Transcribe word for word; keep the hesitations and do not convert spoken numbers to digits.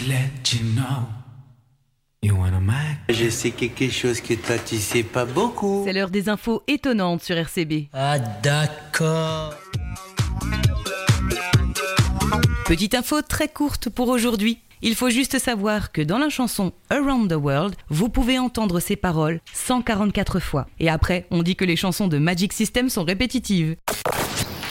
let you know you wanna make. Je sais quelque chose que toi tu sais pas beaucoup. C'est l'heure des infos étonnantes sur R C B. Ah d'accord. Petite info très courte pour aujourd'hui. Il faut juste savoir que dans la chanson Around the World, vous pouvez entendre ces paroles cent quarante-quatre fois. Et après, on dit que les chansons de Magic System sont répétitives.